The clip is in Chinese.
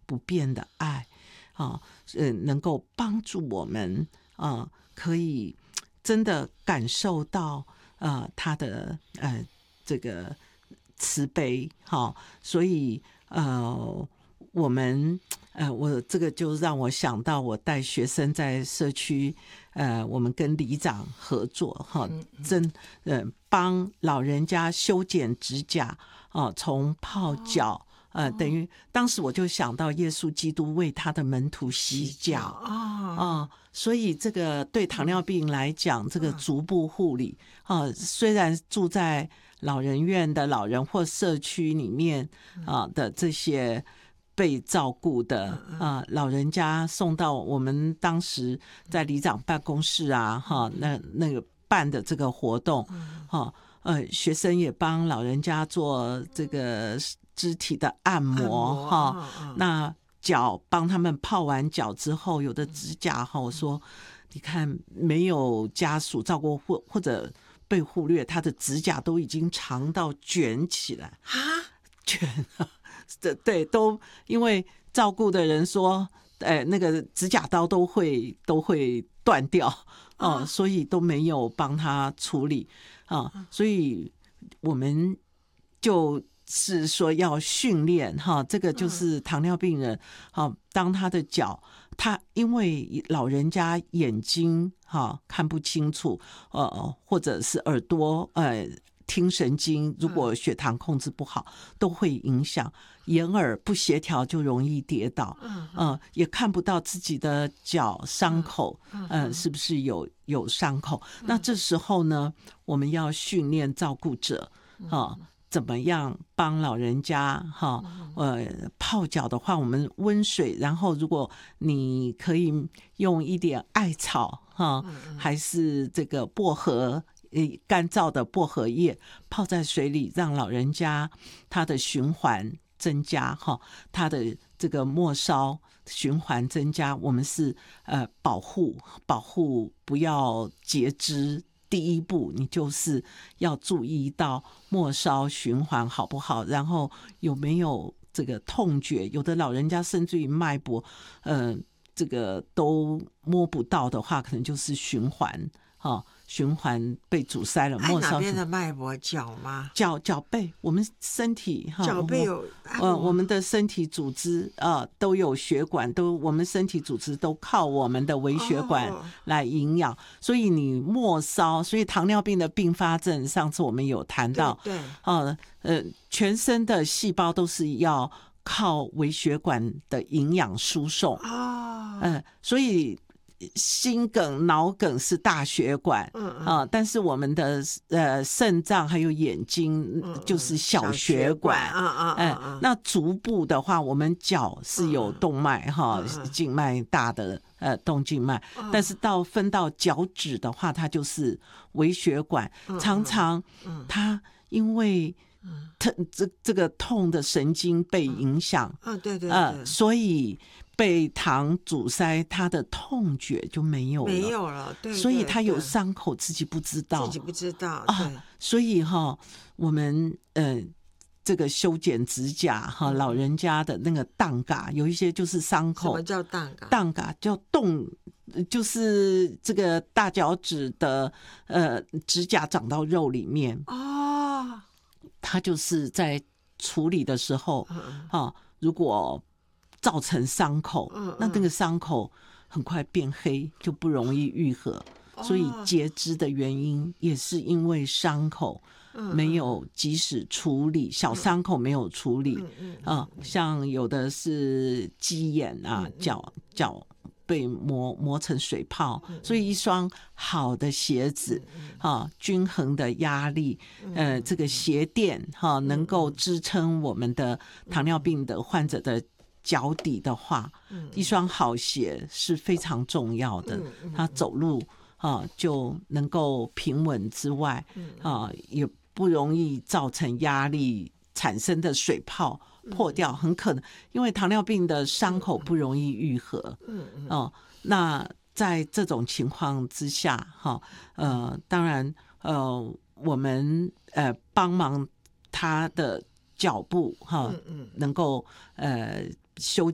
不变的爱能够帮助我们可以真的感受到他的这个慈悲所以我们我这个就让我想到我带学生在社区我们跟里长合作帮老人家修剪指甲从泡脚等于当时我就想到耶稣基督为他的门徒洗脚所以这个对糖尿病来讲这个足部护理虽然住在老人院的老人或社区里面的这些被照顾的老人家送到我们当时在里长办公室那个办的这个活动学生也帮老人家做这个肢体的按摩那脚帮他们泡完脚之后有的指甲我说你看没有家属照顾或者被忽略他的指甲都已经长到卷起来卷对都因为照顾的人说那个指甲刀都会断掉所以都没有帮他处理所以我们就是说要训练这个就是糖尿病人当他的脚他因为老人家眼睛看不清楚或者是耳朵听神经如果血糖控制不好都会影响眼耳不协调就容易跌倒也看不到自己的脚伤口是不是有伤口那这时候呢我们要训练照顾者怎么样帮老人家泡脚的话我们温水然后如果你可以用一点艾草还是这个薄荷干燥的薄荷叶泡在水里让老人家他的循环增加他的这个末梢循环增加我们是保护不要截肢第一步你就是要注意到末梢循环好不好然后有没有这个痛觉有的老人家甚至于脉搏这个都摸不到的话可能就是循环循环被阻塞了末梢哪边的脉搏脚吗脚背我们身体脚背有我们的身体组织都有血管我们身体组织都靠我们的微血管来营养所以你末梢所以糖尿病的并发症上次我们有谈到对全身的细胞都是要靠微血管的营养输送所以心梗脑梗是大血管但是我们的肾脏还有眼睛就是小血管那足部的话我们脚是有动脉静脉大的动静脉但是分到脚趾的话它就是微血管常常它因为这个痛的神经被影响对所以被糖阻塞他的痛觉就没有了对所以他有伤口自己不知道对所以我们这个修剪指甲老人家的那个荡嘎有一些就是伤口什么叫荡嘎荡嘎叫动就是这个大脚趾的指甲长到肉里面它就是在处理的时候如果造成伤口那个伤口很快变黑就不容易愈合所以截肢的原因也是因为伤口没有及时处理小伤口没有处理像有的是鸡眼脚被磨成水泡所以一双好的鞋子均衡的压力这个鞋垫能够支撑我们的糖尿病的患者的脚底的话一双好鞋是非常重要的他走路就能够平稳之外也不容易造成压力产生的水泡破掉很可能因为糖尿病的伤口不容易愈合那在这种情况之下当然我们帮忙他的脚步能够修